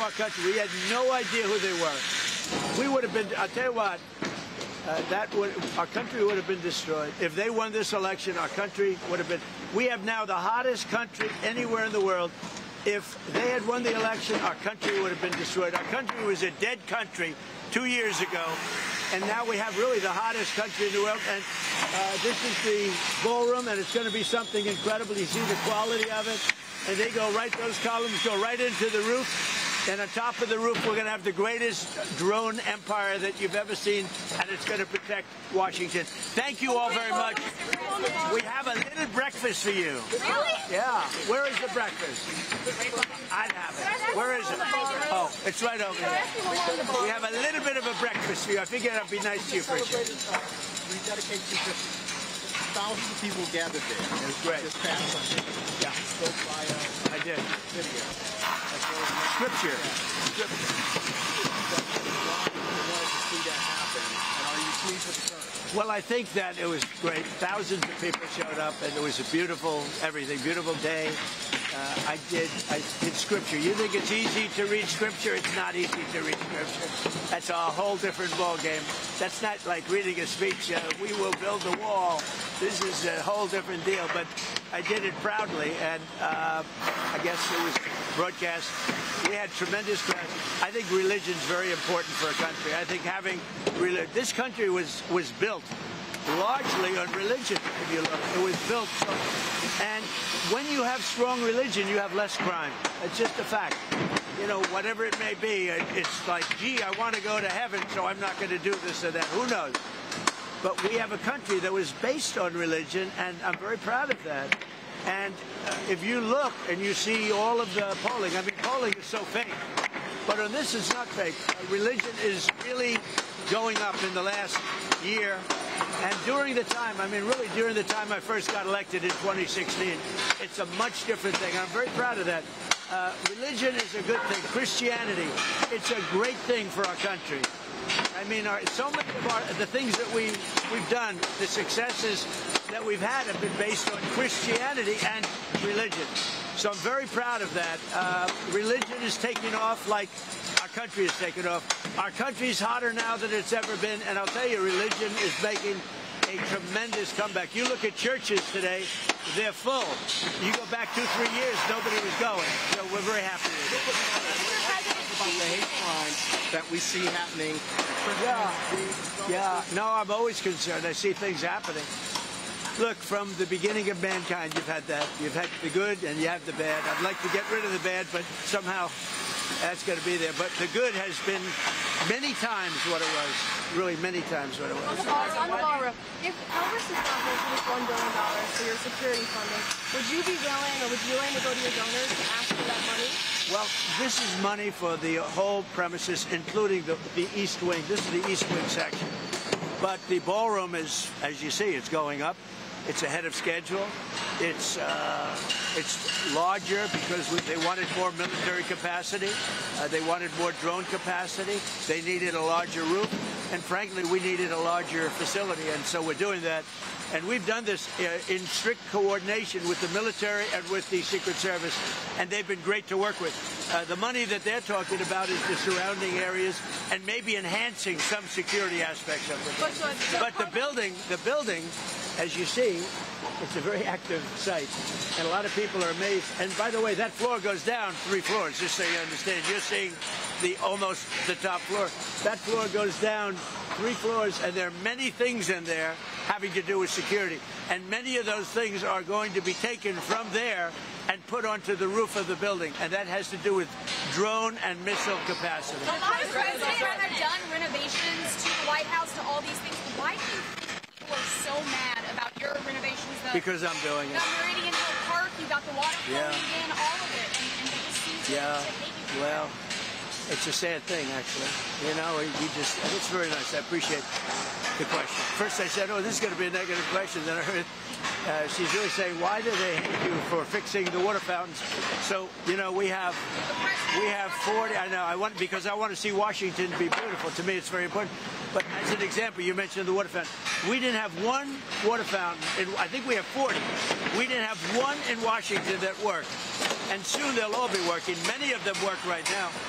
our country. We had no idea who they were. We would have been, I'll tell you what, our country would have been destroyed. If they won this election, our country would have been, we have now the hottest country anywhere in the world. If they had won the election, our country would have been destroyed. Our country was a dead country 2 years ago, and now we have really the hottest country in the world. And this is the ballroom, and it's going to be something incredible. You see the quality of it, and they go right, those columns go right into the roof. And on top of the roof, we're going to have the greatest drone empire that you've ever seen, and it's going to protect Washington. Thank you all very much. We have a little breakfast for you. Really? Yeah. Where is the breakfast? I'd have it. Where is it? Oh, it's right over there. We have a little bit of a breakfast for you. I figured I'd be nice to you, Christian. We dedicate to thousands of people gathered there. It was great. This past Sunday. Yeah. Spoke by I did. video. Scripture. Well, I think that it was great. Thousands of people showed up, and it was a beautiful beautiful day. I did Scripture. You think it's easy to read Scripture? It's not easy to read Scripture. That's a whole different ball game. That's not like reading a speech. We will build a wall. This is a whole different deal. But I did it proudly, and I guess it was broadcast. We had tremendous crowds. I think religion's very important for a country. I think having this country was built largely on religion. If you look, it was built. And when you have strong religion, you have less crime. It's just a fact. You know, whatever it may be, it's like, gee, I want to go to heaven, so I'm not going to do this or that. Who knows? But we have a country that was based on religion, and I'm very proud of that. And if you look and you see all of the polling, I mean, polling is so fake. But on this, it's not fake. Religion is really going up in the last year. And during the time, I mean, really during the time I first got elected in 2016, it's a much different thing. I'm very proud of that. Religion is a good thing. Christianity, it's a great thing for our country. I mean, so many of the things that we've done, the successes that we've had have been based on Christianity and religion. So I'm very proud of that. Religion is taking off like our country is taking off. Our country's hotter now than it's ever been, and I'll tell you, religion is making a tremendous comeback. You look at churches today, they're full. You go back 2-3 years, nobody was going. So we're very happy with it. About the hate crime that we see happening. Yeah. No, I'm always concerned. I see things happening. Look, from the beginning of mankind, you've had that. You've had the good and you have the bad. I'd like to get rid of the bad, but somehow that's going to be there. But the good has been many times what it was. Really many times what it was. On the ballroom, if Congress is not voting this $1 billion for your security funding, would you be willing, or would you willing to go to your donors and ask for that money? Well, this is money for the whole premises, including the East Wing. This is the East Wing section. But the ballroom is, as you see, it's going up. It's ahead of schedule. It's larger because they wanted more military capacity. They wanted more drone capacity. They needed a larger roof. And frankly, we needed a larger facility. And so we're doing that. And we've done this in strict coordination with the military and with the Secret Service. And they've been great to work with. The money that they're talking about is the surrounding areas and maybe enhancing some security aspects of it. But the building, as you see, it's a very active site, and a lot of people are amazed. And by the way, that floor goes down 3 floors, just so you understand. You're seeing almost the top floor. That floor goes down 3 floors, and there are many things in there having to do with security. And many of those things are going to be taken from there and put onto the roof of the building, and that has to do with drone and missile capacity. A lot of presidents have done renovations to the White House, to all these things. Why do you think people are so mad about your renovations? Because I'm doing it. The Meridian Hill Park, you got the water flowing in, all of it, and they just seem to hate you. Well, it's a sad thing, actually. You know, and it's very nice. I appreciate the question. First I said, oh, this is going to be a negative question. Then I heard she's really saying, why do they hate you for fixing the water fountains? So, you know, we have 40. I know. Because I want to see Washington be beautiful. To me, it's very important. But as an example, you mentioned the water fountain. We didn't have one water fountain. I think we have 40. We didn't have one in Washington that worked. And soon they'll all be working. Many of them work right now.